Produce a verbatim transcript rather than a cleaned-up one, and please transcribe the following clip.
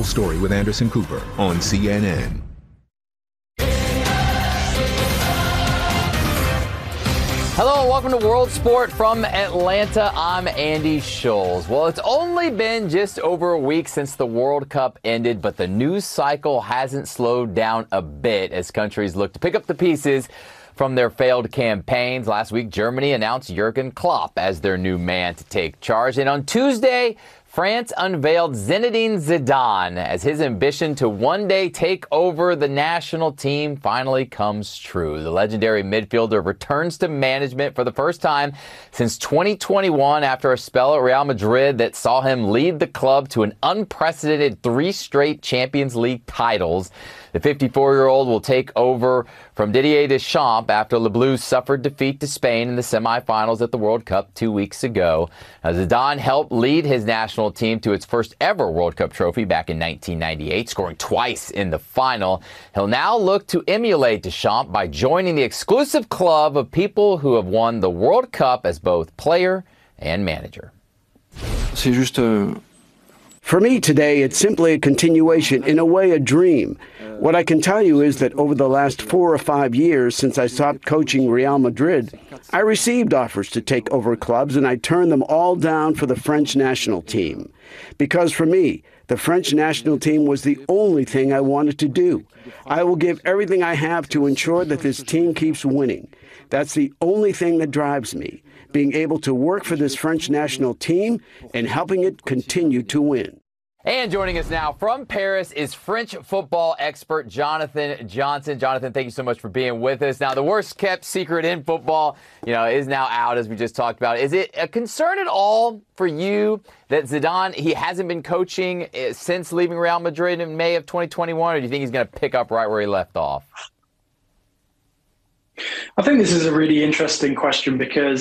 full story with Anderson Cooper on C N N. Hello and welcome to World Sport from Atlanta. I'm Andy Scholes. Well, it's only been just over a week since the World Cup ended, but the news cycle hasn't slowed down a bit as countries look to pick up the pieces from their failed campaigns. Last week, Germany announced Jurgen Klopp as their new man to take charge. And on Tuesday, France unveiled Zinedine Zidane as his ambition to one day take over the national team finally comes true. The legendary midfielder returns to management for the first time since twenty twenty-one after a spell at Real Madrid that saw him lead the club to an unprecedented three straight Champions League titles. The fifty-four-year-old will take over from Didier Deschamps after Le Blues suffered defeat to Spain in the semifinals at the World Cup two weeks ago. Now, Zidane helped lead his national team to its first ever World Cup trophy back in nineteen ninety-eight, scoring twice in the final. He'll now look to emulate Deschamps by joining the exclusive club of people who have won the World Cup as both player and manager. C'est juste euh... For me today, it's simply a continuation, in a way a dream. What I can tell you is that over the last four or five years since I stopped coaching Real Madrid, I received offers to take over clubs and I turned them all down for the French national team. Because for me, the French national team was the only thing I wanted to do. I will give everything I have to ensure that this team keeps winning. That's the only thing that drives me, being able to work for this French national team and helping it continue to win. And joining us now from Paris is French football expert Jonathan Johnson. Jonathan, thank you so much for being with us. Now, the worst kept secret in football, you know, is now out, as we just talked about. Is it a concern at all for you that Zidane, he hasn't been coaching since leaving Real Madrid in May of twenty twenty-one, or do you think he's going to pick up right where he left off? I think this is a really interesting question because